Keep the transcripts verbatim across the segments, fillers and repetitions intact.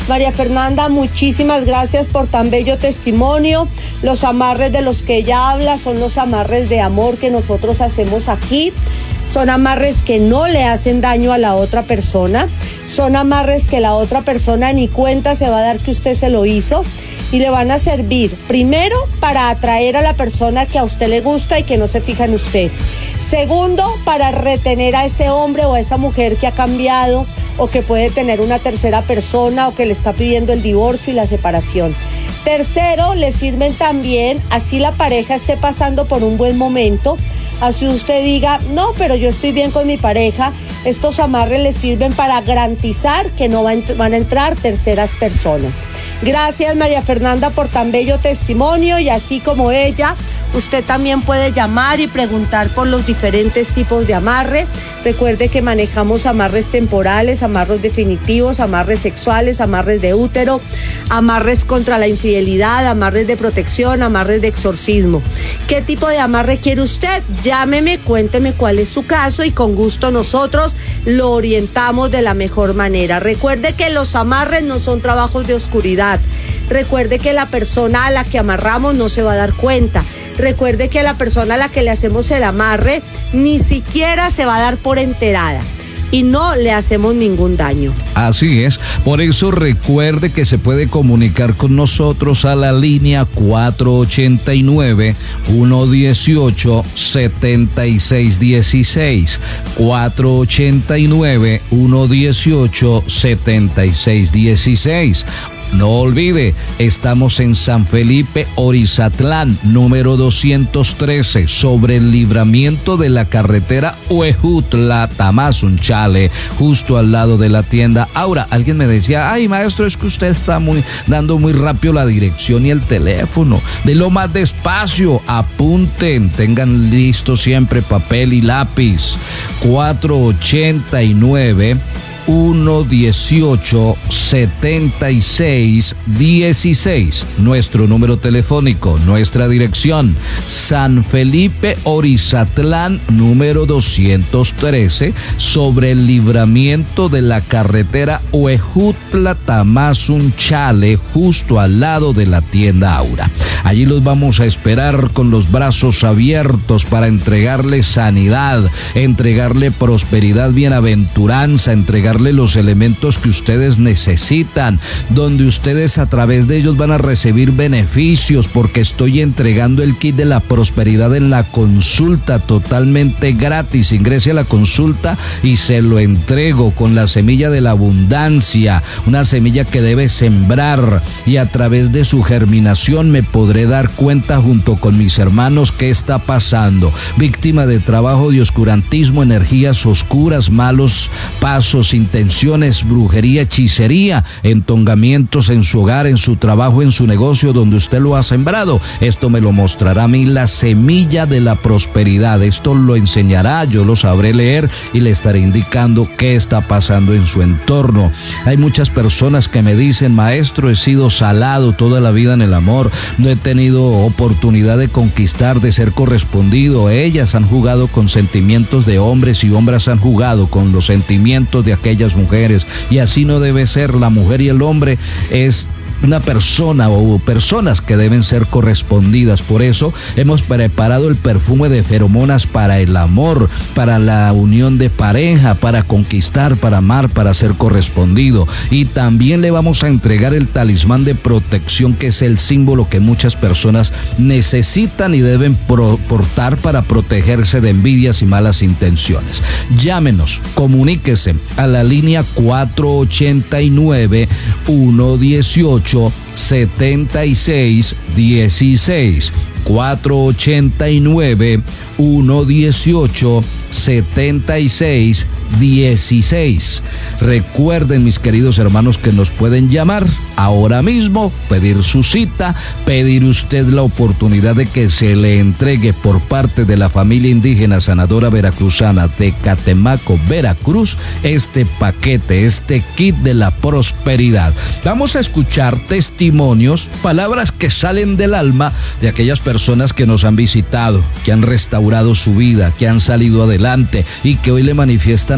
María Fernanda, muchísimas gracias por tan bello testimonio. Los amarres de los que ella habla son los amarres de amor que nosotros hacemos aquí. Son amarres que no le hacen daño a la otra persona. Son amarres que la otra persona ni cuenta se va a dar que usted se lo hizo. Y le van a servir, primero, para atraer a la persona que a usted le gusta y que no se fija en usted. Segundo, para retener a ese hombre o a esa mujer que ha cambiado o que puede tener una tercera persona o que le está pidiendo el divorcio y la separación. Tercero, le sirven también, así la pareja esté pasando por un buen momento, así usted diga, no, pero yo estoy bien con mi pareja, estos amarres le sirven para garantizar que no van a entrar terceras personas. Gracias, María Fernanda, por tan bello testimonio, y así como ella, usted también puede llamar y preguntar por los diferentes tipos de amarre. Recuerde que manejamos amarres temporales, amarres definitivos, amarres sexuales, amarres de útero, amarres contra la infidelidad, amarres de protección, amarres de exorcismo. ¿Qué tipo de amarre quiere usted? Llámeme, cuénteme cuál es su caso y con gusto nosotros lo orientamos de la mejor manera. Recuerde que los amarres no son trabajos de oscuridad. Recuerde que la persona a la que amarramos no se va a dar cuenta. Recuerde que la persona a la que le hacemos el amarre ni siquiera se va a dar por enterada. Y no le hacemos ningún daño. Así es, por eso recuerde que se puede comunicar con nosotros a la línea cuatro ochenta y nueve, ciento dieciocho, setenta y seis dieciséis, cuatro ochenta y nueve, ciento dieciocho, setenta y seis dieciséis. No olvide, estamos en San Felipe, Orizatlán, número doscientos trece, sobre el libramiento de la carretera Huejutla-Tamazunchale, justo al lado de la tienda Aura. Alguien me decía, ay maestro, es que usted está muy dando muy rápido la dirección y el teléfono. Delo más despacio, apunten, tengan listo siempre papel y lápiz. cuatro ochenta y nueve, ciento dieciocho, setenta y seis dieciséis, nuestro número telefónico, nuestra dirección, San Felipe, Orizatlán, número doscientos trece, sobre el libramiento de la carretera Huejutla-Tamazunchale, justo al lado de la tienda Aura. Allí los vamos a esperar con los brazos abiertos para entregarle sanidad, entregarle prosperidad, bienaventuranza, entregarle los elementos que ustedes necesitan, donde ustedes a través de ellos van a recibir beneficios, porque estoy entregando el kit de la prosperidad en la consulta totalmente gratis. Ingrese a la consulta y se lo entrego con la semilla de la abundancia, una semilla que debe sembrar, y a través de su germinación me podré dar cuenta junto con mis hermanos qué está pasando. Víctima de trabajo de oscurantismo, energías oscuras, malos pasos, intenciones, brujería, hechicería, entongamientos en su hogar, en su trabajo, en su negocio donde usted lo ha sembrado. Esto me lo mostrará a mí la semilla de la prosperidad. Esto lo enseñará, yo lo sabré leer y le estaré indicando qué está pasando en su entorno. Hay muchas personas que me dicen, maestro, he sido salado toda la vida en el amor, no he tenido oportunidad de conquistar, de ser correspondido. Ellas han jugado con sentimientos de hombres y hombres han jugado con los sentimientos de aquellas mujeres, y así no debe ser. La mujer y el hombre es una persona o personas que deben ser correspondidas. Por eso hemos preparado el perfume de feromonas para el amor, para la unión de pareja, para conquistar, para amar, para ser correspondido. Y también le vamos a entregar el talismán de protección, que es el símbolo que muchas personas necesitan y deben portar para protegerse de envidias y malas intenciones. Llámenos, comuníquese a la línea cuatro ochenta y nueve, ciento dieciocho, setenta y seis dieciséis, cuatro ochenta y nueve, ciento dieciocho, setenta y seis dieciséis. Recuerden, mis queridos hermanos, que nos pueden llamar ahora mismo, pedir su cita, pedir usted la oportunidad de que se le entregue por parte de la familia indígena sanadora veracruzana de Catemaco, Veracruz, este paquete, este kit de la prosperidad. Vamos a escuchar testimonios, palabras que salen del alma de aquellas personas que nos han visitado, que han restaurado su vida, que han salido adelante y que hoy le manifiestan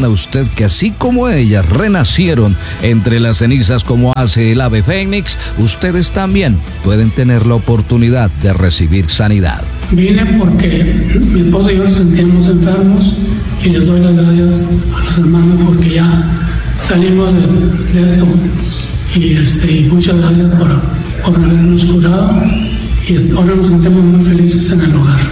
digan a usted que así como ellas renacieron entre las cenizas como hace el ave fénix, ustedes también pueden tener la oportunidad de recibir sanidad. Vine porque mi esposa y yo nos sentíamos enfermos y les doy las gracias a los hermanos porque ya salimos de, de esto. Y, este, y muchas gracias por, por habernos curado y ahora nos sentimos muy felices en el hogar.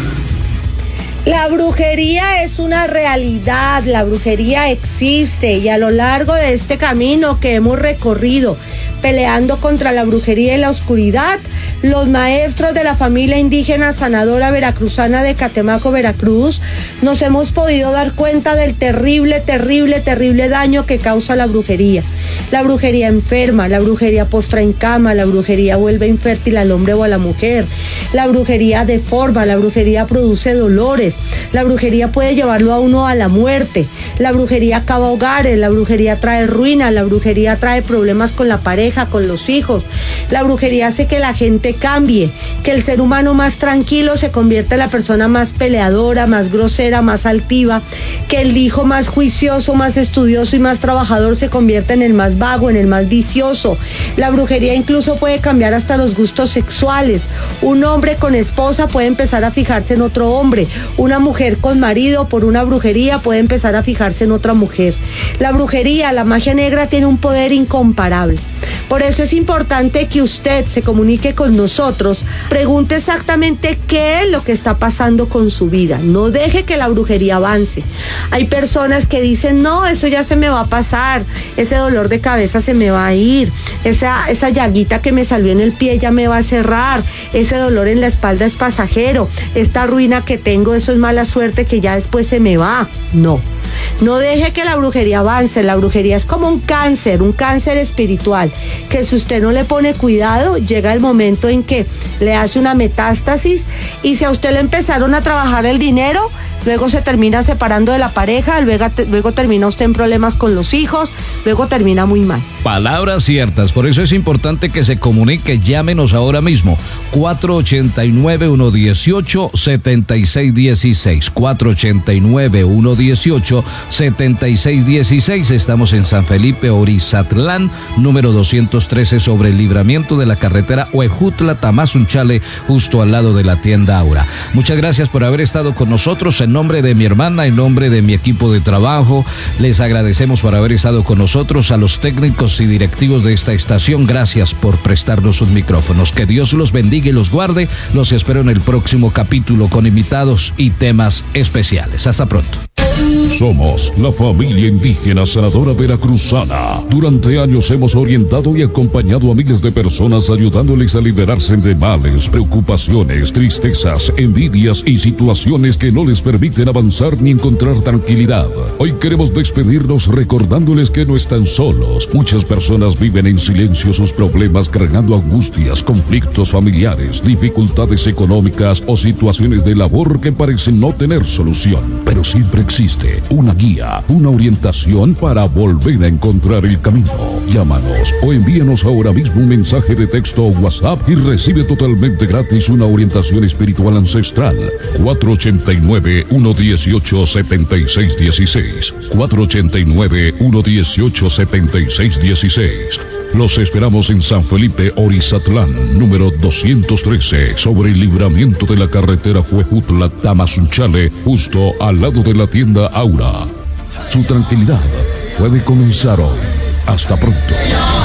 La brujería es una realidad, la brujería existe y a lo largo de este camino que hemos recorrido peleando contra la brujería y la oscuridad, los maestros de la familia indígena sanadora veracruzana de Catemaco, Veracruz, nos hemos podido dar cuenta del terrible, terrible, terrible daño que causa la brujería. La brujería enferma, la brujería postra en cama, la brujería vuelve infértil al hombre o a la mujer, la brujería deforma, la brujería produce dolores, la brujería puede llevarlo a uno a la muerte, la brujería acaba hogares, la brujería trae ruina, la brujería trae problemas con la pareja, con los hijos, la brujería hace que la gente cambie, que el ser humano más tranquilo se convierta en la persona más peleadora, más grosera, más altiva, que el hijo más juicioso, más estudioso y más trabajador se convierta en el más vago, en el más vicioso. La brujería incluso puede cambiar hasta los gustos sexuales. Un hombre con esposa puede empezar a fijarse en otro hombre. Una mujer con marido por una brujería puede empezar a fijarse en otra mujer. La brujería, la magia negra tiene un poder incomparable. Por eso es importante que usted se comunique con nosotros, pregunte exactamente qué es lo que está pasando con su vida. No deje que la brujería avance. Hay personas que dicen, no, eso ya se me va a pasar, ese dolor de cabeza se me va a ir, esa, esa llaguita que me salió en el pie ya me va a cerrar, ese dolor en la espalda es pasajero, esta ruina que tengo, eso es mala suerte que ya después se me va. No. No deje que la brujería avance. La brujería es como un cáncer, un cáncer espiritual, que si usted no le pone cuidado, llega el momento en que le hace una metástasis y si a usted le empezaron a trabajar el dinero, luego se termina separando de la pareja, luego, luego termina usted en problemas con los hijos, luego termina muy mal. Palabras ciertas, por eso es importante que se comunique, llámenos ahora mismo, cuatro ochenta y nueve, uno dieciocho, setenta y seis dieciséis, cuatro ochenta y nueve, uno dieciocho, setenta y seis dieciséis, estamos en San Felipe, Orizatlán, número doscientos trece, sobre el libramiento de la carretera Huejutla-Tamazunchale, justo al lado de la tienda Aura. Muchas gracias por haber estado con nosotros. En nombre de mi hermana, en nombre de mi equipo de trabajo, les agradecemos por haber estado con nosotros. A los técnicos y directivos de esta estación, gracias por prestarnos sus micrófonos. Que Dios los bendiga y los guarde. Los espero en el próximo capítulo con invitados y temas especiales. Hasta pronto. Somos la familia indígena sanadora veracruzana. Durante años hemos orientado y acompañado a miles de personas, ayudándoles a liberarse de males, preocupaciones, tristezas, envidias y situaciones que no les permiten avanzar ni encontrar tranquilidad. Hoy queremos despedirnos recordándoles que no están solos. Muchas personas viven en silencio sus problemas, cargando angustias, conflictos familiares, dificultades económicas o situaciones de labor que parecen no tener solución. Pero siempre existe una guía, una orientación para volver a encontrar el camino. Llámanos o envíanos ahora mismo un mensaje de texto o WhatsApp y recibe totalmente gratis una orientación espiritual ancestral. cuatro ochenta y nueve, uno dieciocho, setenta y seis dieciséis, cuatro ochenta y nueve, uno dieciocho, setenta y seis dieciséis. Los esperamos en San Felipe, Orizatlán, número doscientos trece, sobre el libramiento de la carretera Huejutla-Tamazunchale, justo al lado de la tienda Aura. Su tranquilidad puede comenzar hoy. Hasta pronto.